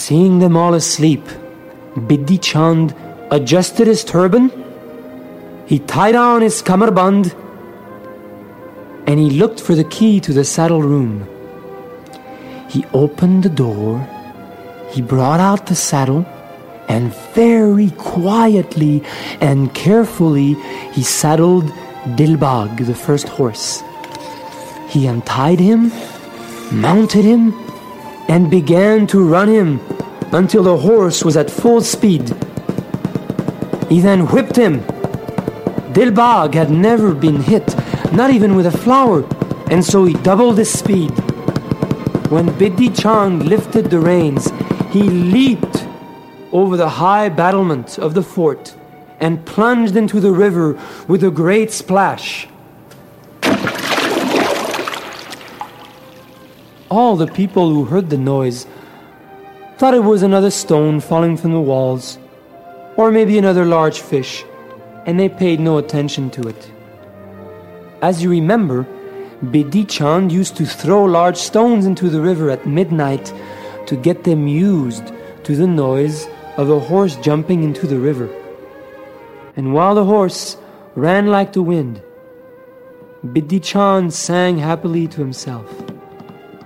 Seeing them all asleep, Bidhi Chand adjusted his turban, he tied on his kamarband, and he looked for the key to the saddle room. He opened the door, he brought out the saddle, and very quietly and carefully he saddled Dilbag, the first horse. He untied him, mounted him, and began to run him until the horse was at full speed. He then whipped him. Dilbag had never been hit, not even with a flower, and so he doubled his speed. When Bidhi Chand lifted the reins, he leaped over the high battlement of the fort and plunged into the river with a great splash. All the people who heard the noise thought it was another stone falling from the walls, or maybe another large fish, and they paid no attention to it. As you remember, Bidhi Chand used to throw large stones into the river at midnight to get them used to the noise of a horse jumping into the river. And while the horse ran like the wind, Bidhi Chand sang happily to himself.